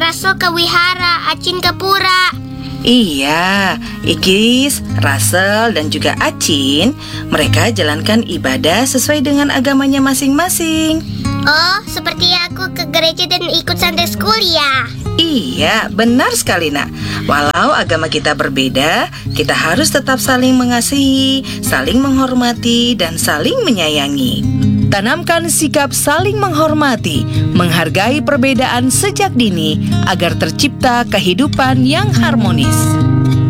Rasul ke wihara, Acin ke pura. Iya, Ikis, Russell, dan juga Acin, mereka jalankan ibadah sesuai dengan agamanya masing-masing. Oh, seperti aku ke gereja dan ikut Sunday School ya? Iya, benar sekali nak. Walau agama kita berbeda, kita harus tetap saling mengasihi, saling menghormati, dan saling menyayangi. Tanamkan sikap saling menghormati, menghargai perbedaan sejak dini agar tercipta kehidupan yang harmonis.